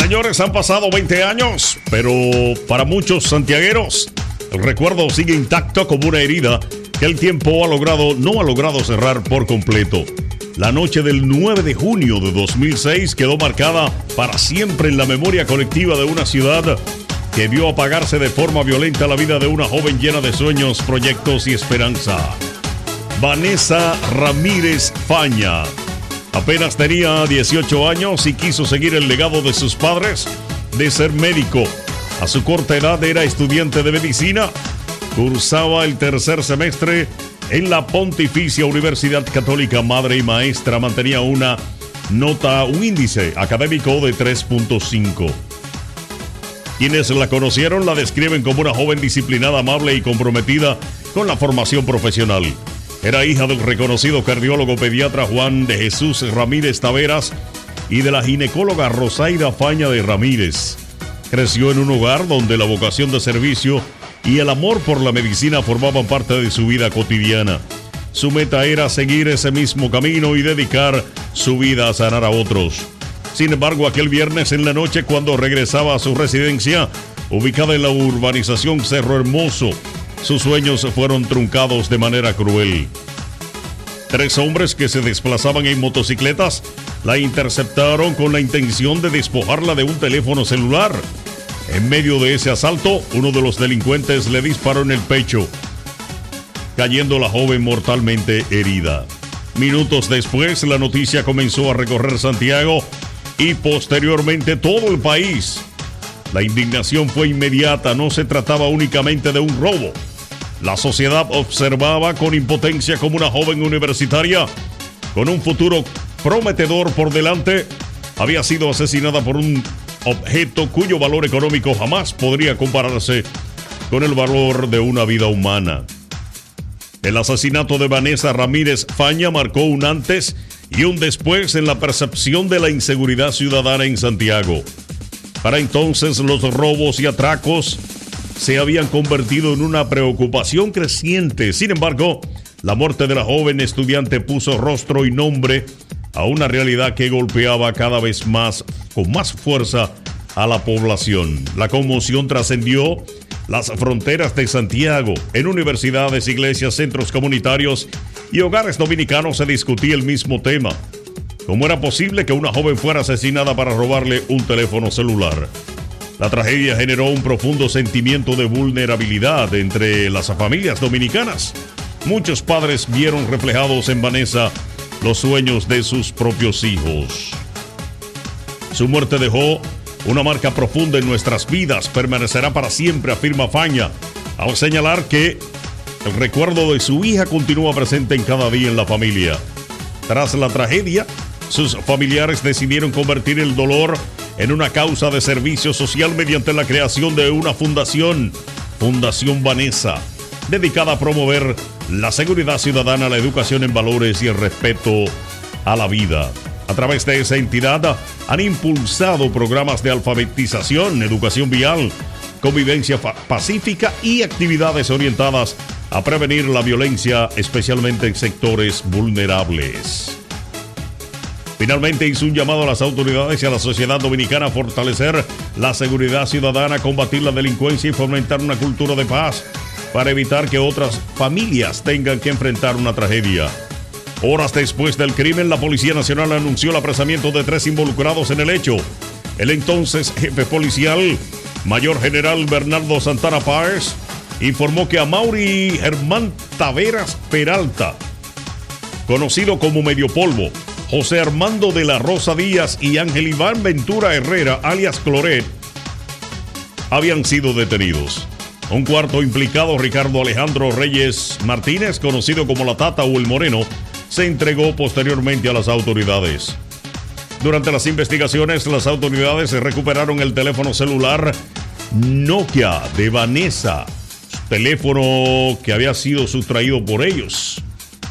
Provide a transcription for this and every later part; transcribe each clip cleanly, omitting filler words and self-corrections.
Señores, han pasado 20 años, pero para muchos santiagueros, el recuerdo sigue intacto como una herida que el tiempo no ha logrado cerrar por completo. La noche del 9 de junio de 2006 quedó marcada para siempre en la memoria colectiva de una ciudad que vio apagarse de forma violenta la vida de una joven llena de sueños, proyectos y esperanza. Vanessa Ramírez Faña. Apenas tenía 18 años y quiso seguir el legado de sus padres de ser médico. A su corta edad era estudiante de medicina. Cursaba el tercer semestre en la Pontificia Universidad Católica Madre y Maestra. Mantenía un índice académico de 3.5. Quienes la conocieron la describen como una joven disciplinada, amable y comprometida con la formación profesional. Era hija del reconocido cardiólogo pediatra Juan de Jesús Ramírez Taveras y de la ginecóloga Rosaida Faña de Ramírez. Creció en un hogar donde la vocación de servicio y el amor por la medicina formaban parte de su vida cotidiana. Su meta era seguir ese mismo camino y dedicar su vida a sanar a otros. Sin embargo, aquel viernes en la noche, cuando regresaba a su residencia, ubicada en la urbanización Cerro Hermoso, sus sueños fueron truncados de manera cruel. 3 hombres que se desplazaban en motocicletas la interceptaron con la intención de despojarla de un teléfono celular. En medio de ese asalto, uno de los delincuentes le disparó en el pecho, cayendo la joven mortalmente herida. Minutos después, la noticia comenzó a recorrer Santiago y posteriormente todo el país. La indignación fue inmediata, no se trataba únicamente de un robo. La sociedad observaba con impotencia como una joven universitaria, con un futuro prometedor por delante, había sido asesinada por un objeto cuyo valor económico jamás podría compararse con el valor de una vida humana. El asesinato de Vanessa Ramírez Faña marcó un antes y un después en la percepción de la inseguridad ciudadana en Santiago. Para entonces, los robos y atracos se habían convertido en una preocupación creciente. Sin embargo, la muerte de la joven estudiante puso rostro y nombre a una realidad que golpeaba cada vez más, con más fuerza, a la población. La conmoción trascendió las fronteras de Santiago. En universidades, iglesias, centros comunitarios y hogares dominicanos se discutía el mismo tema. ¿Cómo era posible que una joven fuera asesinada para robarle un teléfono celular? La tragedia generó un profundo sentimiento de vulnerabilidad entre las familias dominicanas. Muchos padres vieron reflejados en Vanessa los sueños de sus propios hijos. Su muerte dejó una marca profunda en nuestras vidas, permanecerá para siempre, afirma Faña, al señalar que el recuerdo de su hija continúa presente en cada día en la familia. Tras la tragedia, sus familiares decidieron convertir el dolor en una causa de servicio social mediante la creación de una fundación, Fundación Vanessa, dedicada a promover la seguridad ciudadana, la educación en valores y el respeto a la vida. A través de esa entidad han impulsado programas de alfabetización, educación vial, convivencia pacífica y actividades orientadas a prevenir la violencia, especialmente en sectores vulnerables. Finalmente hizo un llamado a las autoridades y a la sociedad dominicana a fortalecer la seguridad ciudadana, combatir la delincuencia y fomentar una cultura de paz para evitar que otras familias tengan que enfrentar una tragedia. Horas después del crimen, la Policía Nacional anunció el apresamiento de 3 involucrados en el hecho. El entonces jefe policial, Mayor General Bernardo Santana Páez, informó que Amaury Germán Taveras Peralta, conocido como Medio Polvo, José Armando de la Rosa Díaz y Ángel Iván Ventura Herrera, alias Cloret, habían sido detenidos. Un cuarto implicado, Ricardo Alejandro Reyes Martínez, conocido como La Tata o El Moreno, se entregó posteriormente a las autoridades. Durante las investigaciones, las autoridades recuperaron el teléfono celular Nokia de Vanessa, teléfono que había sido sustraído por ellos.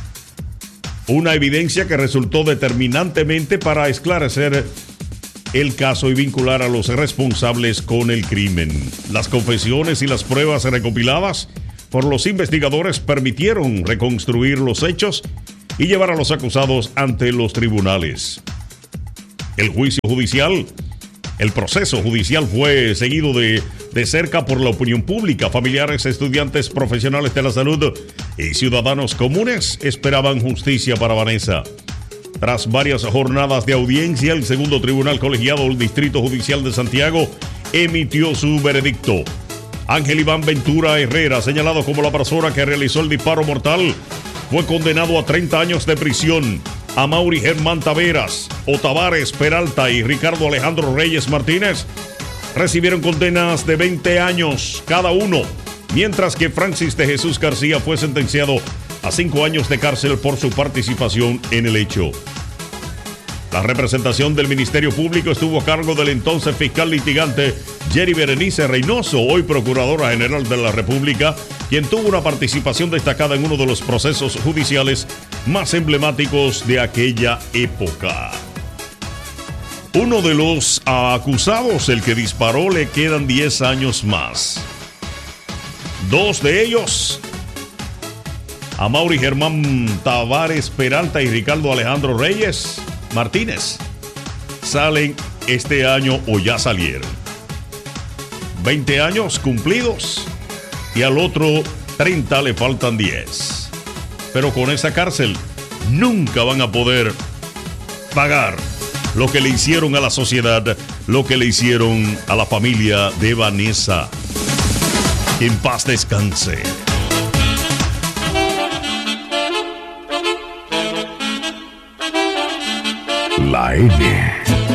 Una evidencia que resultó determinantemente para esclarecer el caso y vincular a los responsables con el crimen. Las confesiones y las pruebas recopiladas por los investigadores permitieron reconstruir los hechos y llevar a los acusados ante los tribunales. El juicio judicial El proceso judicial fue seguido de cerca por la opinión pública. Familiares, estudiantes, profesionales de la salud y ciudadanos comunes esperaban justicia para Vanessa. Tras varias jornadas de audiencia, el segundo tribunal colegiado del Distrito Judicial de Santiago emitió su veredicto. Ángel Iván Ventura Herrera, señalado como la persona que realizó el disparo mortal, fue condenado a 30 años de prisión. Amaury Germán Taveras, Otavares Peralta y Ricardo Alejandro Reyes Martínez recibieron condenas de 20 años cada uno, mientras que Francis de Jesús García fue sentenciado a 5 años de cárcel por su participación en el hecho. La representación del Ministerio Público estuvo a cargo del entonces fiscal litigante Jerry Berenice Reynoso, hoy Procuradora General de la República, quien tuvo una participación destacada en uno de los procesos judiciales más emblemáticos de aquella época. Uno de los acusados, el que disparó, le quedan 10 años más. 2 de ellos, Amaury Germán Taveras Peralta y Ricardo Alejandro Reyes Martínez, salen este año o ya salieron. 20 años cumplidos y al otro 30 le faltan 10. Pero con esa cárcel nunca van a poder pagar lo que le hicieron a la sociedad, lo que le hicieron a la familia de Vanessa. En paz descanse. La N